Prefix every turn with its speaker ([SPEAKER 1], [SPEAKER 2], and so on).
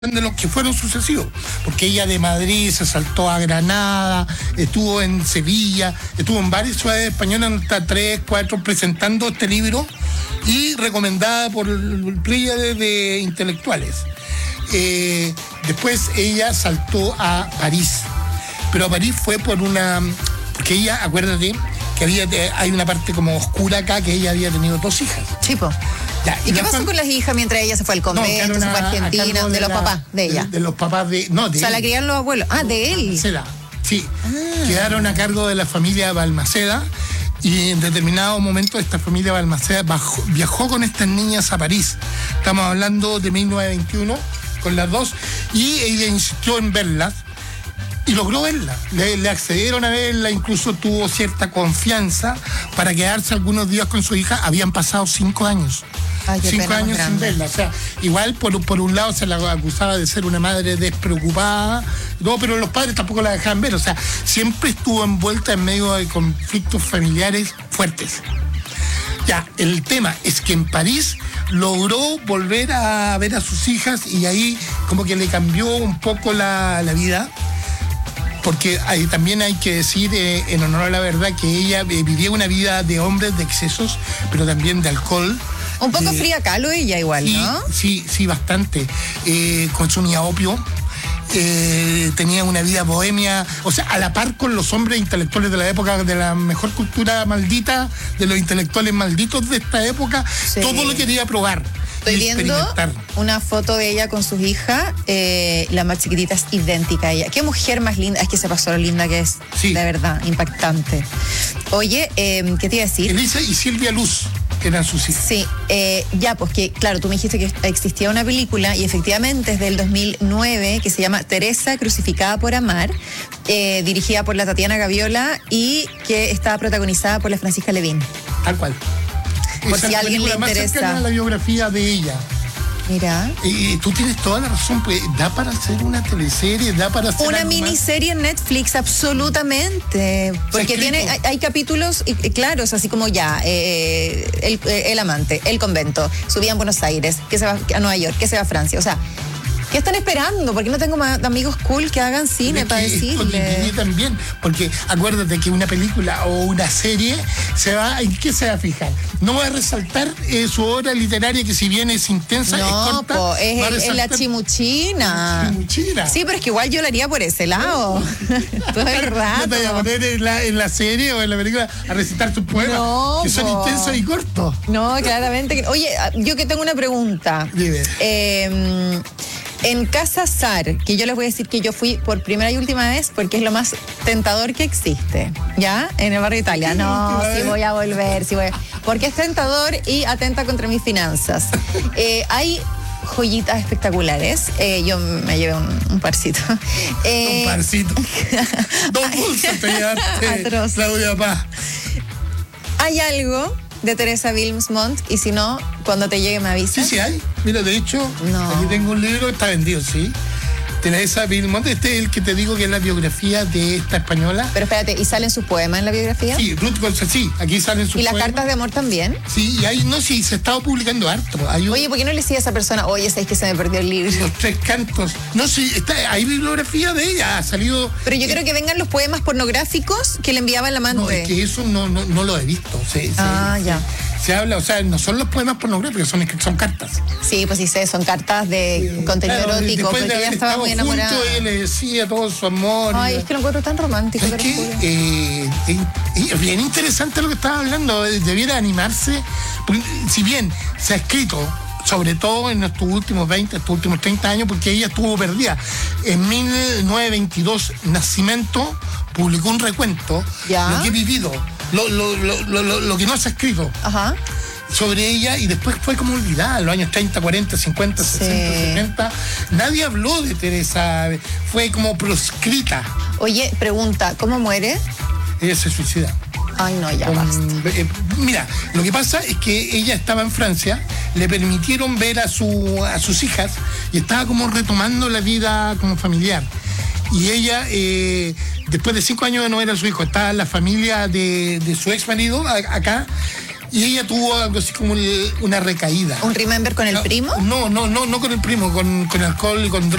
[SPEAKER 1] de los que fueron sucesivos, porque ella de Madrid se saltó a Granada, estuvo en Sevilla, estuvo en varias ciudades españolas, hasta 3, 4, presentando este libro y recomendada por el pléyade de intelectuales. Después ella saltó a París, pero a París fue porque ella, acuérdate, que hay una parte como oscura acá, que ella había tenido 2 hijas.
[SPEAKER 2] Chipo.
[SPEAKER 1] Ya,
[SPEAKER 2] ¿Y qué pasó con las hijas mientras ella se fue al convento, se fue a Argentina, de los papás de ella?
[SPEAKER 1] De los papás de... No, de
[SPEAKER 2] o sea,
[SPEAKER 1] él.
[SPEAKER 2] la criaron los abuelos. Ah, de él.
[SPEAKER 1] Balmaceda, sí. Quedaron a cargo de la familia Balmaceda y en determinado momento esta familia Balmaceda viajó con estas niñas a París. Estamos hablando de 1921, con las 2, y ella insistió en verlas. Y logró verla, le accedieron a verla, incluso tuvo cierta confianza para quedarse algunos días con su hija. Habían pasado 5 años.
[SPEAKER 2] Ay,
[SPEAKER 1] 5 años sin verla. O sea, igual por un lado se la acusaba de ser una madre despreocupada, no, pero los padres tampoco la dejaban ver. O sea, siempre estuvo envuelta en medio de conflictos familiares fuertes. Ya, el tema es que en París logró volver a ver a sus hijas y ahí como que le cambió un poco la vida. Porque también hay que decir, en honor a la verdad, que ella vivía una vida de hombres, de excesos, pero también de alcohol.
[SPEAKER 2] Un poco fría calo ella igual,
[SPEAKER 1] sí,
[SPEAKER 2] ¿no?
[SPEAKER 1] Sí, bastante. Consumía opio. Tenía una vida bohemia, o sea, a la par con los hombres intelectuales de la época, de la mejor cultura maldita, de los intelectuales malditos de esta época. Sí. Todo lo quería probar.
[SPEAKER 2] Estoy viendo una foto de ella con sus hijas, la más chiquitita es idéntica a ella. Qué mujer más linda, es que se pasó lo linda que es, sí. De verdad, impactante. Oye, ¿qué te iba a decir?
[SPEAKER 1] Elisa y Silvia Luz eran sus hijas.
[SPEAKER 2] Sí, ya, pues que, claro, tú me dijiste que existía una película y efectivamente es del 2009 que se llama Teresa crucificada por amar, dirigida por la Tatiana Gaviola y que está protagonizada por la Francisca Levín.
[SPEAKER 1] Tal cual.
[SPEAKER 2] Por si a alguien le
[SPEAKER 1] más
[SPEAKER 2] interesa.
[SPEAKER 1] Cercana a la biografía de ella.
[SPEAKER 2] Mira.
[SPEAKER 1] Tú tienes toda la razón, pues da para hacer una teleserie, da para hacer
[SPEAKER 2] una miniserie en Netflix, absolutamente. Porque hay capítulos claros, así como ya, el amante, el convento, subía en Buenos Aires, que se va a Nueva York, que se va a Francia, o sea. ¿Qué están esperando? ¿Por qué no tengo más amigos cool que hagan cine para decirle?
[SPEAKER 1] También, porque acuérdate que una película o una serie ¿en qué se va a fijar? No va a resaltar su obra literaria, que si bien es intensa, es corta.
[SPEAKER 2] No, es la chimuchina. Sí, pero es que igual yo la haría por ese lado. Todo el rato.
[SPEAKER 1] ¿No te voy a poner en la serie o en la película a recitar tus poemas? Que son intensos y cortos.
[SPEAKER 2] No, claramente. Oye, yo que tengo una pregunta.
[SPEAKER 1] Dime.
[SPEAKER 2] En Casa Sar, que yo les voy a decir que yo fui por primera y última vez porque es lo más tentador que existe, ¿ya? En el barrio Italia. No, sí voy a volver, porque es tentador y atenta contra mis finanzas. Hay joyitas espectaculares. Yo me llevé un parcito.
[SPEAKER 1] Un parcito. 2 pulsos te llevaste, Claudia Paz.
[SPEAKER 2] Hay algo de Teresa Wilmsmont, y si no, cuando te llegue me avisas.
[SPEAKER 1] Sí, hay. Mira, de hecho, aquí tengo un libro que está vendido, sí. Teresa Wilmsmont, este es el que te digo que es la biografía de esta española.
[SPEAKER 2] Pero espérate, ¿y salen sus poemas en la biografía?
[SPEAKER 1] Sí, Ruth González, sí, aquí salen sus poemas.
[SPEAKER 2] ¿Y las cartas de amor también?
[SPEAKER 1] Sí, y ahí, se ha estado publicando harto.
[SPEAKER 2] Oye, ¿por qué no le decía a esa persona, oye, sabes que se me perdió el libro?
[SPEAKER 1] Los 3 cantos. No, sí, hay bibliografía de ella, ha salido...
[SPEAKER 2] Pero yo creo que vengan los poemas pornográficos que le enviaba el amante.
[SPEAKER 1] No, es que eso no lo he visto.
[SPEAKER 2] Ya.
[SPEAKER 1] Se habla, o sea, no son los poemas pornográficos, son cartas.
[SPEAKER 2] Sí, pues sí sé, son cartas de contenido erótico, porque ella estaba muy enamorada.
[SPEAKER 1] Juntos, él le decía todo su amor.
[SPEAKER 2] Ay, es que lo encuentro tan romántico.
[SPEAKER 1] Es que es bien interesante lo que estaba hablando, debiera animarse, si bien se ha escrito, sobre todo en estos últimos 30 años, porque ella estuvo perdida. En 1922, Nacimiento publicó un recuento de lo que he vivido, lo que no se ha escrito.
[SPEAKER 2] Ajá.
[SPEAKER 1] Sobre ella, y después fue como olvidada en los años 30, 40, 50, 60, 70. Nadie habló de Teresa, fue como proscrita.
[SPEAKER 2] Oye, pregunta, ¿cómo muere?
[SPEAKER 1] Ella se suicida.
[SPEAKER 2] Ay, no, ya basta.
[SPEAKER 1] Mira, lo que pasa es que ella estaba en Francia, le permitieron ver a sus hijas y estaba como retomando la vida como familiar. Y ella, después de 5 años de no ver a su hijo, estaba la familia de su ex marido acá. y ella tuvo algo así como una recaída.
[SPEAKER 2] ¿Un remember con el primo?
[SPEAKER 1] No con el primo, con alcohol y con drogas.